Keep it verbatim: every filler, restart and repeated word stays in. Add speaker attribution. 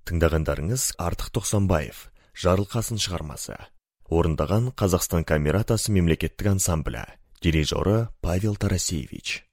Speaker 1: Тыңдағандарыңыз Артық Тоқсанбаев, Жарылқасын шығармасы. Орындаған Қазақстан Камератасы мемлекеттік ансамблі. Дирижері Павел Тарасевич.